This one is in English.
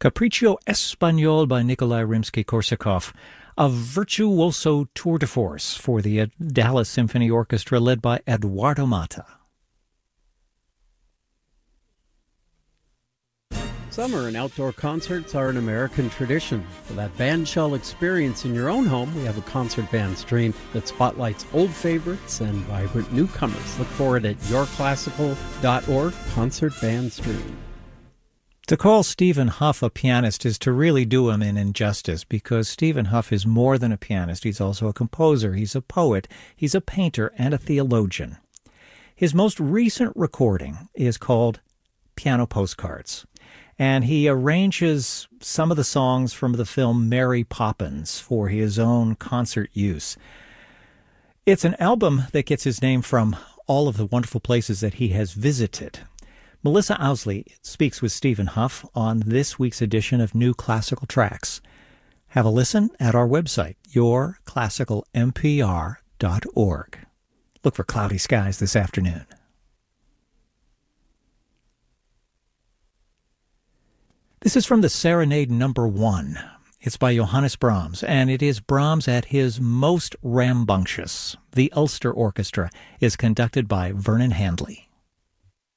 Capriccio Espagnol by Nikolai Rimsky-Korsakov, a virtuoso tour de force for the Dallas Symphony Orchestra led by Eduardo Mata. Summer and outdoor concerts are an American tradition. For that bandshell experience in your own home, we have a concert band stream that spotlights old favorites and vibrant newcomers. Look for it at yourclassical.org, concert band stream. To call Stephen Hough a pianist is to really do him an injustice, because Stephen Hough is more than a pianist. He's also a composer, he's a poet, he's a painter, and a theologian. His most recent recording is called Piano Postcards, and he arranges some of the songs from the film Mary Poppins for his own concert use. It's an album that gets his name from all of the wonderful places that he has visited. Melissa Owsley speaks with Stephen Hough on this week's edition of New Classical Tracks. Have a listen at our website, yourclassicalmpr.org. Look for cloudy skies this afternoon. This is from the Serenade Number 1. It's by Johannes Brahms, and it is Brahms at his most rambunctious. The Ulster Orchestra is conducted by Vernon Handley.